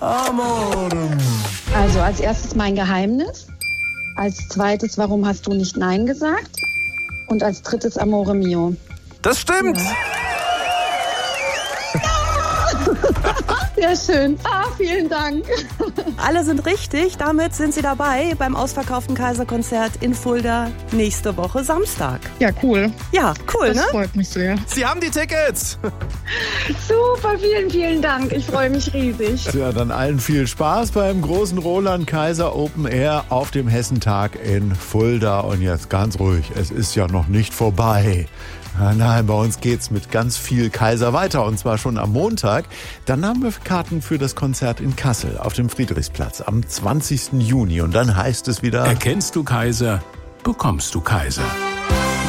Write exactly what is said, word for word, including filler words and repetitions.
Amore. Also als erstes mein Geheimnis. Als zweites, warum hast du nicht Nein gesagt? Und als drittes Amore Mio. Das stimmt. Ja. Sehr schön. Ah, vielen Dank. Alle sind richtig. Damit sind Sie dabei beim ausverkauften Kaiser-Konzert in Fulda nächste Woche Samstag. Ja, cool. Ja, cool, das ne? Das freut mich sehr. Sie haben die Tickets. Super, vielen, vielen Dank. Ich freue mich riesig. Ja, dann allen viel Spaß beim großen Roland Kaiser Open Air auf dem Hessentag in Fulda. Und jetzt ganz ruhig, es ist ja noch nicht vorbei. Nein, bei uns geht's mit ganz viel Kaiser weiter und zwar schon am Montag. Dann haben wir Karten für das Konzert in Kassel auf dem Friedrichsplatz am zwanzigsten Juni und dann heißt es wieder: Erkennst du Kaiser, bekommst du Kaiser.